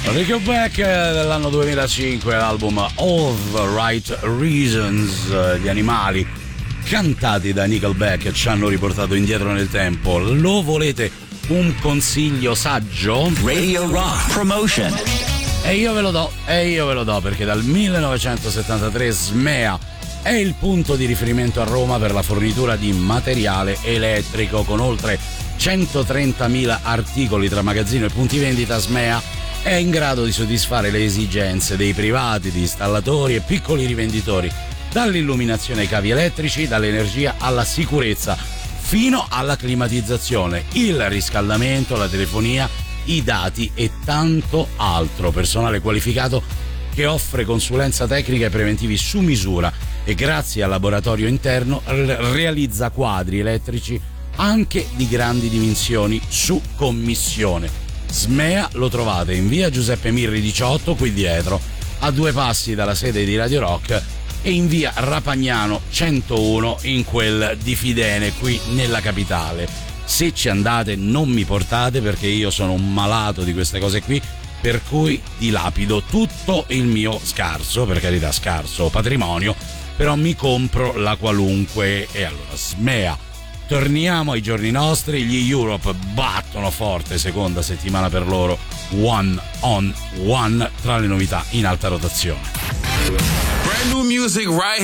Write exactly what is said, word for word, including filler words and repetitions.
Nickelback dell'anno duemilacinque, l'album All the Right Reasons. Gli animali cantati da Nickelback ci hanno riportato indietro nel tempo. Lo volete un consiglio saggio? Radio Rock Promotion. E io ve lo do, e io ve lo do perché dal millenovecentosettantatré Smea è il punto di riferimento a Roma per la fornitura di materiale elettrico. Con oltre centotrentamila articoli tra magazzino e punti vendita, Smea è in grado di soddisfare le esigenze dei privati, di installatori e piccoli rivenditori, dall'illuminazione ai cavi elettrici, dall'energia alla sicurezza, fino alla climatizzazione, il riscaldamento, la telefonia, i dati e tanto altro. Personale qualificato che offre consulenza tecnica e preventivi su misura e grazie al laboratorio interno realizza quadri elettrici anche di grandi dimensioni su commissione. Smea lo trovate in via Giuseppe Mirri diciotto, qui dietro, a due passi dalla sede di Radio Rock, e in via Rapagnano centouno, in quel di Fidene, qui nella capitale. Se ci andate non mi portate, perché io sono un malato di queste cose qui, per cui dilapido tutto il mio scarso, per carità scarso patrimonio, però mi compro la qualunque. E allora Smea. Torniamo ai giorni nostri. Gli Europe battono forte, seconda settimana per loro, One on One, tra le novità in alta rotazione. Brand new music right